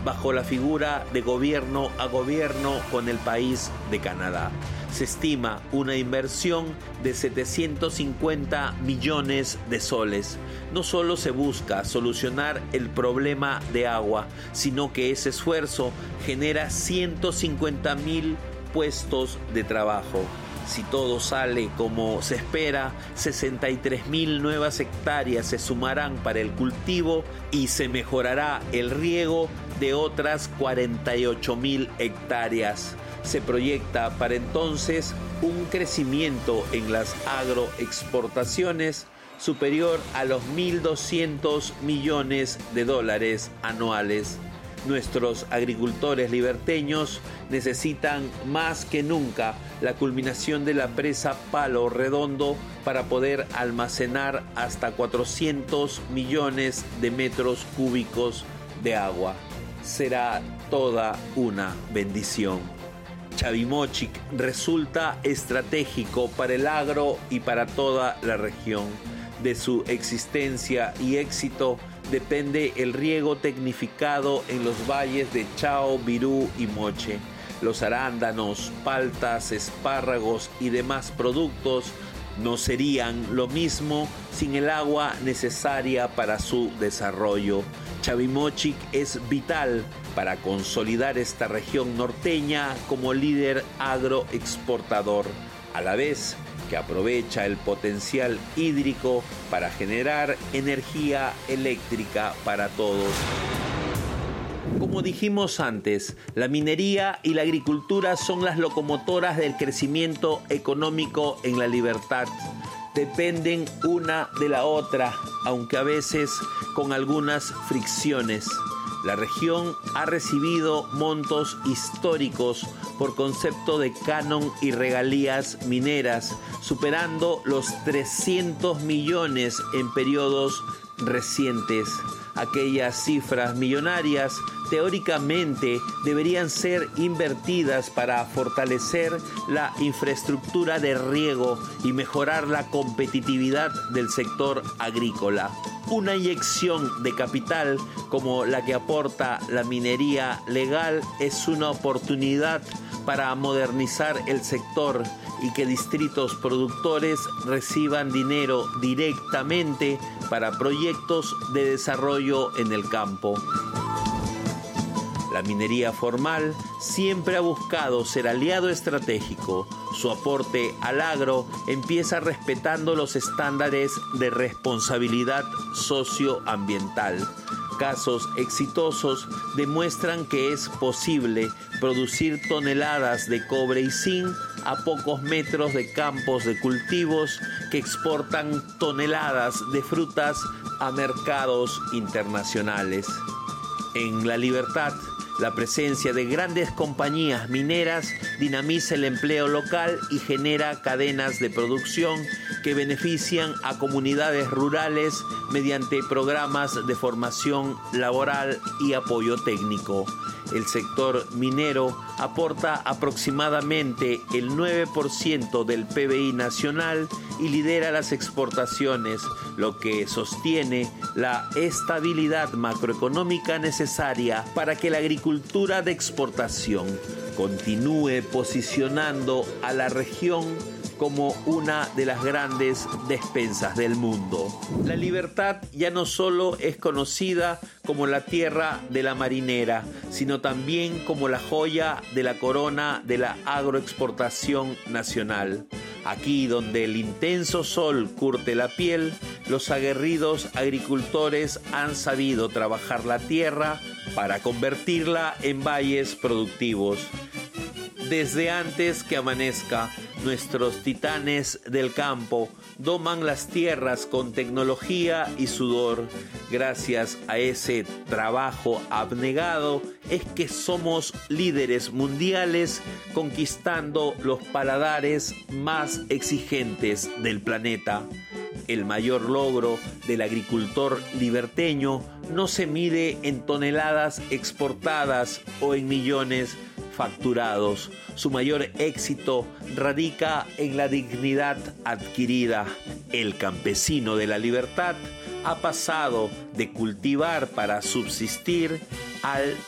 bajo la figura de gobierno a gobierno con el país de Canadá. Se estima una inversión de 750 millones de soles. No solo se busca solucionar el problema de agua, sino que ese esfuerzo genera 150.000 puestos de trabajo. Si todo sale como se espera, 63.000 nuevas hectáreas se sumarán para el cultivo y se mejorará el riego de otras 48.000 hectáreas. Se proyecta para entonces un crecimiento en las agroexportaciones superior a los 1.200 millones de dólares anuales. Nuestros agricultores liberteños necesitan más que nunca la culminación de la presa Palo Redondo para poder almacenar hasta 400 millones de metros cúbicos de agua. Será toda una bendición. Chavimochic resulta estratégico para el agro y para toda la región. De su existencia y éxito depende el riego tecnificado en los valles de Chao, Virú y Moche. Los arándanos, paltas, espárragos y demás productos no serían lo mismo sin el agua necesaria para su desarrollo. Chavimochic es vital para consolidar esta región norteña como líder agroexportador, a la vez que aprovecha el potencial hídrico para generar energía eléctrica para todos. Como dijimos antes, la minería y la agricultura son las locomotoras del crecimiento económico en La Libertad. Dependen una de la otra, aunque a veces con algunas fricciones. La región ha recibido montos históricos por concepto de canon y regalías mineras, superando los 300 millones en periodos recientes. Aquellas cifras millonarias teóricamente deberían ser invertidas para fortalecer la infraestructura de riego y mejorar la competitividad del sector agrícola. Una inyección de capital como la que aporta la minería legal es una oportunidad para modernizar el sector y que distritos productores reciban dinero directamente para proyectos de desarrollo en el campo. La minería formal siempre ha buscado ser aliado estratégico. Su aporte al agro empieza respetando los estándares de responsabilidad socioambiental. Casos exitosos demuestran que es posible producir toneladas de cobre y zinc a pocos metros de campos de cultivos que exportan toneladas de frutas a mercados internacionales. En La Libertad, la presencia de grandes compañías mineras dinamiza el empleo local y genera cadenas de producción que benefician a comunidades rurales mediante programas de formación laboral y apoyo técnico. El sector minero aporta aproximadamente el 9% del PBI nacional y lidera las exportaciones, lo que sostiene la estabilidad macroeconómica necesaria para que la agricultura de exportación continúe posicionando a la región como una de las grandes despensas del mundo. La Libertad ya no solo es conocida como la tierra de la marinera, sino también como la joya de la corona de la agroexportación nacional. Aquí donde el intenso sol curte la piel, los aguerridos agricultores han sabido trabajar la tierra para convertirla en valles productivos. Desde antes que amanezca, nuestros titanes del campo doman las tierras con tecnología y sudor. Gracias a ese trabajo abnegado es que somos líderes mundiales conquistando los paladares más exigentes del planeta. El mayor logro del agricultor liberteño no se mide en toneladas exportadas o en millones facturados. Su mayor éxito radica en la dignidad adquirida. El campesino de La Libertad ha pasado de cultivar para subsistir al